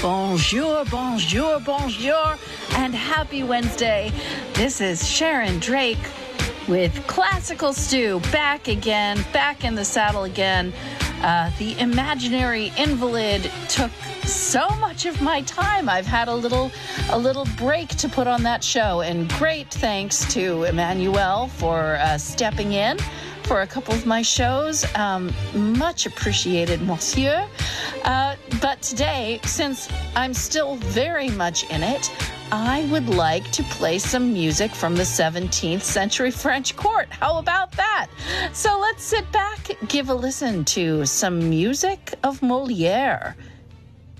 Bonjour, bonjour, bonjour, and happy Wednesday. This is Sharon Drake with Classical Stew, back again, back in the saddle again. The imaginary invalid took so much of my time. I've had a little break to put on that show, and great thanks to Emmanuel for stepping in for a couple of my shows. Much appreciated, monsieur. But today, since I'm still very much in it, I would like to play some music from the 17th century French court. How about that? So let's sit back, give a listen to some music of Molière.